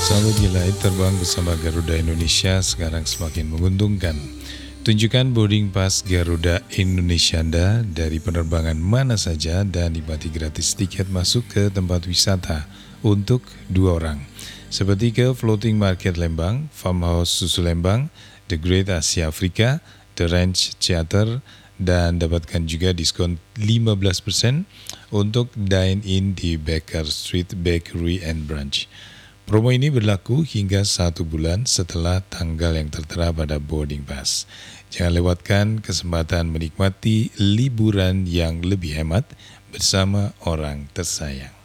Sahabat Gila, terbang bersama Garuda Indonesia sekarang semakin menguntungkan. Tunjukkan boarding pass Garuda Indonesia Anda dari penerbangan mana saja dan nikmati gratis tiket masuk ke tempat wisata untuk 2 orang. Seperti ke Floating Market Lembang, Farmhouse Susu Lembang, The Great Asia Afrika, The Ranch Theater, dan dapatkan juga diskon 15% untuk dine-in di Baker Street Bakery and Brunch. Promo ini berlaku hingga 1 bulan setelah tanggal yang tertera pada boarding pass. Jangan lewatkan kesempatan menikmati liburan yang lebih hemat bersama orang tersayang.